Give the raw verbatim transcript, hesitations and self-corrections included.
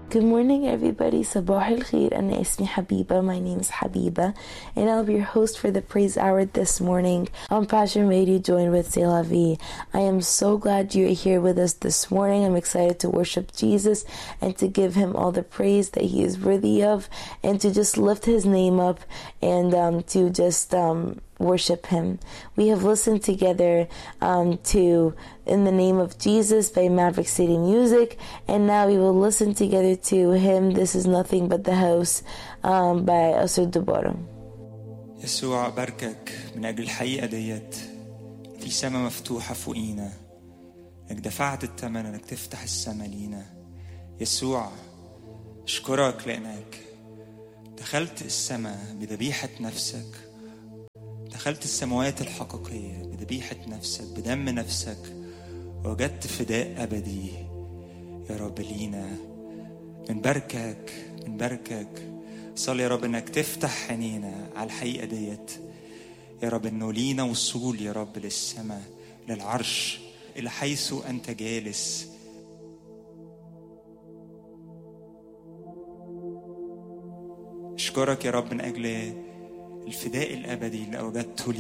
Good morning, everybody. صباح الخير. أنا اسمي حبيبة. My name is Habiba, and I'll be your host for the Praise Hour this morning on Passion Radio, joined with C'est La Vie. I am so glad you're here with us this morning. I'm excited to worship Jesus and to give him all the praise that he is worthy of, and to just lift his name up and um, to just um, worship him. We have listened together um, to In the Name of Jesus by Maverick City Music, and now we will listen together to him This Is Nothing But the House um, by Asur Duboro. يسوع باركك من أجل الحقيقة ديت في سماء مفتوحة فوقينا، انك دفعت الثمن انك تفتح السماء لينا. يسوع اشكرك لأنك دخلت السماء بذبيحة نفسك، دخلت السماوات الحقيقية بذبيحة نفسك بدم نفسك، وجدت فداء أبدي يا رب لينا. من بركك من بركك صلي يا رب انك تفتح عينينا على الحقيقة ديت يا رب، انه لينا وصول يا رب للسماء، للعرش، الى حيث انت جالس. اشكرك يا رب من اجل الفداء الابدي اللي اوجدته لي